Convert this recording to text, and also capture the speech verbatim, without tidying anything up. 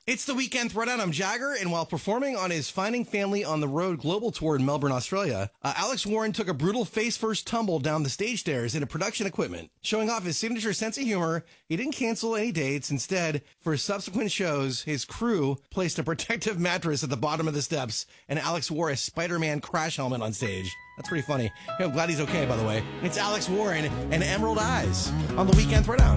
It's the Weekend Throwdown. I'm Jagger, and while performing on his Finding Family on the Road global tour in Melbourne, Australia, uh, Alex Warren took a brutal face-first tumble down the stage stairs into production equipment. Showing off his signature sense of humor, he didn't cancel any dates. Instead, for subsequent shows, his crew placed a protective mattress at the bottom of the steps, and Alex wore a Spider-Man crash helmet on stage. That's pretty funny. I'm glad he's okay, by the way. It's Alex Warren and Emerald Eyes on the Weekend Throwdown.